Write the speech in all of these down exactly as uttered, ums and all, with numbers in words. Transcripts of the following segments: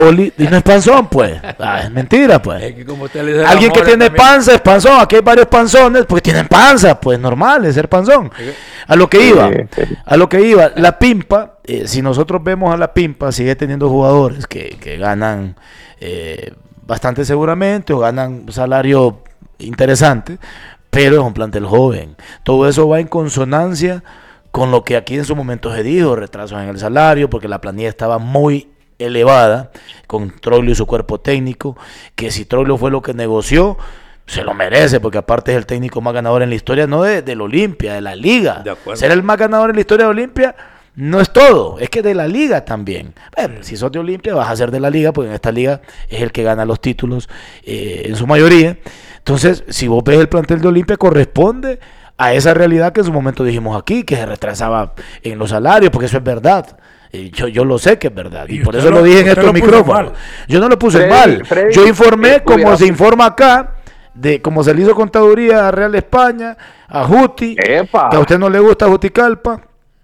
Oli, y no es panzón, pues. Ah, es mentira, pues. Es que como usted le dice Alguien que tiene también. Panza es panzón. Aquí hay varios panzones porque tienen panza, pues normal es ser panzón. A lo que iba, a lo que iba, la Pimpa, eh, si nosotros vemos a la Pimpa, sigue teniendo jugadores que, que ganan eh, bastante seguramente o ganan un salario interesante, pero es un plantel joven. Todo eso va en consonancia con lo que aquí en su momento se dijo, retrasos en el salario, porque la planilla estaba muy elevada con Troglio y su cuerpo técnico, que si Troglio fue lo que negoció, se lo merece, porque aparte es el técnico más ganador en la historia, no de, del Olimpia, de la liga. De Ser el más ganador en la historia de Olimpia no es todo, es que de la liga también. Bueno, si sos de Olimpia vas a ser de la liga, porque en esta liga es el que gana los títulos eh, en su mayoría. Entonces, si vos ves el plantel de Olimpia, corresponde a esa realidad que en su momento dijimos aquí, que se retrasaba en los salarios, porque eso es verdad. Yo, yo lo sé que es verdad, y, y por eso lo, lo dije en estos micrófonos. Yo no lo puse Freddy, mal, Freddy, yo informé eh, como hubiera... se informa acá, de cómo se le hizo contaduría a Real España, a Juti, Epa. que a usted no le gusta Juticalpa,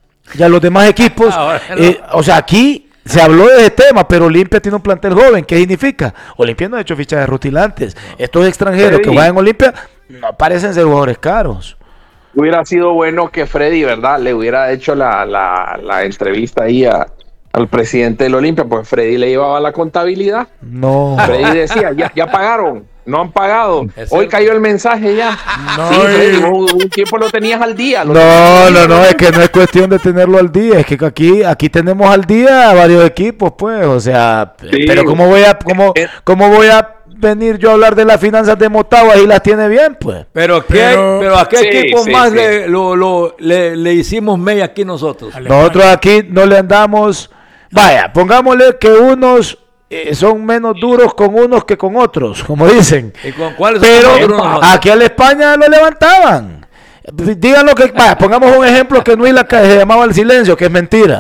y a los demás equipos. no. eh, o sea, aquí se habló de ese tema, pero Olimpia tiene un plantel joven. ¿Qué significa? Olimpia no ha hecho fichajes rutilantes. No. Estos extranjeros Freddy. que juegan en Olimpia no parecen ser jugadores caros. Hubiera sido bueno que Freddy, ¿verdad?, le hubiera hecho la, la, la entrevista ahí a, al presidente del Olimpia, pues Freddy le llevaba la contabilidad. No. Freddy decía, ya, ya pagaron, no han pagado. Hoy cayó el mensaje ya. No, sí, Freddy, un, un tiempo lo tenías al día. No, no, no, no, es que no es cuestión de tenerlo al día, es que aquí, aquí tenemos al día a varios equipos, pues, o sea, sí. pero ¿cómo voy a, cómo, cómo voy a venir yo a hablar de las finanzas de Motagua y las tiene bien, pues? Pero ¿qué, pero, pero ¿a qué sí, equipo sí, más sí. Le, lo, lo, le, le hicimos media aquí nosotros? Nosotros aquí no le andamos, vaya, pongámosle que unos eh, son menos duros con unos que con otros, como dicen. ¿Y con cuáles pero son aquí a la España lo levantaban. Díganlo que, vaya, pongamos un ejemplo que no es la que se llamaba el silencio, que es mentira.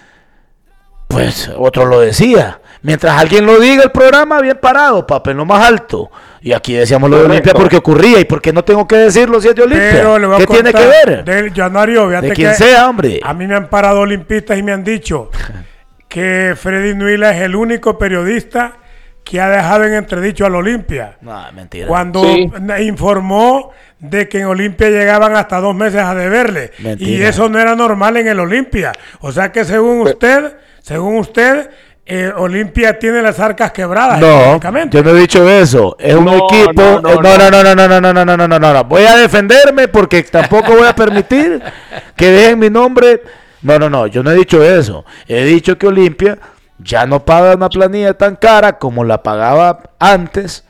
Pues otro lo decía. Mientras alguien lo diga, el programa bien parado, papá, en lo más alto. Y aquí decíamos lo de Olimpia porque ocurría. ¿Y por qué no tengo que decirlo si es de Olimpia? ¿Qué tiene que ver? Del Janario, de quien sea, hombre. A mí me han parado olimpistas y me han dicho que Freddy Nuila es el único periodista que ha dejado en entredicho al Olimpia. No, mentira. Cuando sí. informó de que en Olimpia llegaban hasta dos meses a deberle. Mentira. Y eso no era normal en el Olimpia. O sea que según usted, según usted... Eh, Olimpia tiene las arcas quebradas. No, yo no he dicho eso. Es un no, equipo. No no no, eh, no, no, no, no, no, no, no, no, no, no, no, no. Voy a defenderme porque tampoco voy a permitir que dejen mi nombre. No, no, no. Yo no he dicho eso. He dicho que Olimpia ya no paga una planilla tan cara como la pagaba antes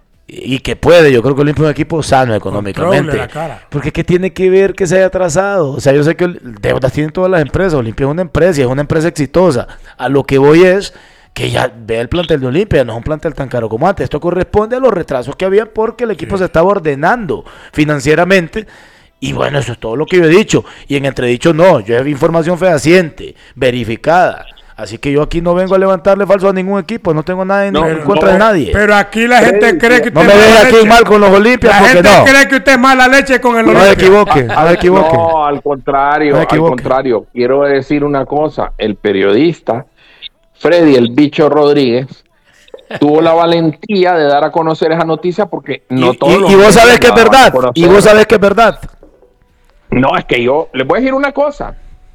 y que puede. Yo creo que Olimpia es un equipo sano económicamente. La cara. Porque ¿qué tiene que ver que se haya atrasado? O sea, yo sé que deudas tienen todas las empresas. Olimpia es una empresa y es una empresa exitosa. A lo que voy es que ya ve el plantel de Olimpia, no es un plantel tan caro como antes. Esto corresponde a los retrasos que había porque el equipo sí. se estaba ordenando financieramente. Y bueno, eso es todo lo que yo he dicho. Y en entredicho no, yo he información fehaciente, verificada. Así que yo aquí no vengo a levantarle falso a ningún equipo, no tengo nada en, no, en contra no, de nadie. Pero aquí la gente sí, cree que usted no me deje aquí mal con los Olimpias, la porque gente no. cree que usted es mala leche con el no Olimpia. No se equivoque, no se equivoque. No, al contrario, no al contrario. Quiero decir una cosa, el periodista Freddy el Bicho Rodríguez tuvo la valentía de dar a conocer esa noticia porque no y, todos y, los y vos sabés que es verdad, y vos sabés que es verdad. No, es que yo les voy a decir una cosa.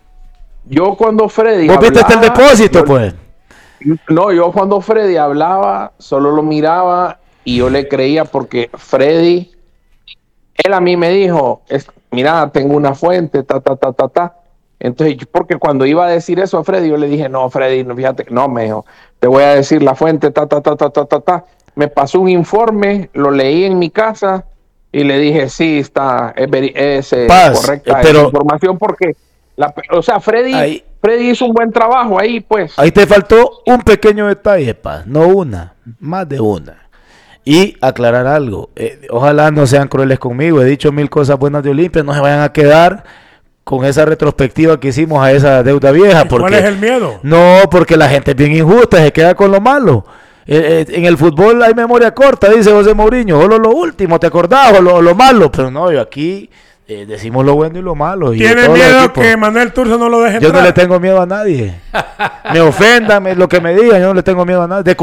Yo cuando Freddy ¿Vos hablaba, viste el depósito, yo, pues? No, yo cuando Freddy hablaba, solo lo miraba y yo le creía porque Freddy, él a mí me dijo, es, mira, tengo una fuente, ta, ta, ta, ta, ta. Entonces, porque cuando iba a decir eso a Freddy, yo le dije, no, Freddy, no, fíjate, no, me dijo, te voy a decir la fuente, ta, ta, ta, ta, ta, ta, ta. Me pasó un informe, lo leí en mi casa y le dije, sí, está, es, es, es Paz, correcta pero, esa información porque, la, o sea, Freddy... Ahí, Freddy hizo un buen trabajo ahí, pues. Ahí te faltó un pequeño detalle, Paz, no una, más de una. Y aclarar algo, eh, ojalá no sean crueles conmigo, he dicho mil cosas buenas de Olimpia, no se vayan a quedar con esa retrospectiva que hicimos a esa deuda vieja. Porque, ¿cuál es el miedo? No, porque la gente es bien injusta, se queda con lo malo. Eh, eh, en el fútbol hay memoria corta, dice José Mourinho, solo lo último te acordás o lo, lo malo, pero no, yo aquí eh, decimos lo bueno y lo malo. ¿Tiene miedo que Manuel Turzo no lo deje Yo entrar? no le tengo miedo a nadie. Me ofendan, lo que me digan, yo no le tengo miedo a nadie. De